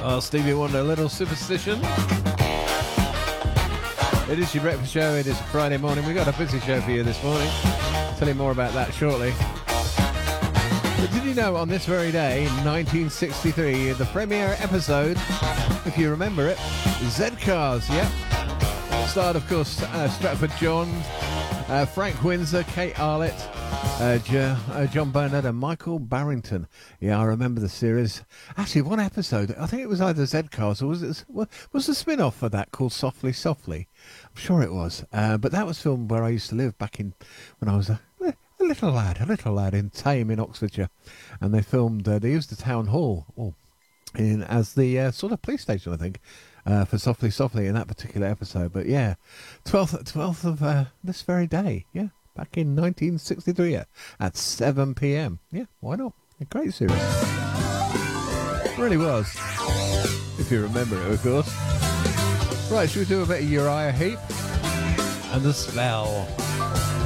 Stevie Wonder, Little Superstition. It is your breakfast show. It is a Friday morning. We've got a busy show for you this morning. I'll tell you more about that shortly. But did you know on this very day, 1963, the premiere episode, if you remember it, Z-Cars, yep. Starred, of course, Stratford John, Frank Windsor, Kate Arlett, John Bernard and Michael Barrington. Yeah, I remember the series. Actually, one episode, I think it was either Z-Cars or was the spin-off for that called Softly Softly? I'm sure it was. But that was filmed where I used to live back in, when I was a little lad in Tame in Oxfordshire. And they filmed, they used the town hall as the sort of police station, I think, for Softly Softly in that particular episode. But yeah, 12th of this very day, yeah. Back in 1963 at 7 p.m. Yeah, why not? A great series. It really was. If you remember it, of course. Right, should we do a bit of Uriah Heep? And The Spell.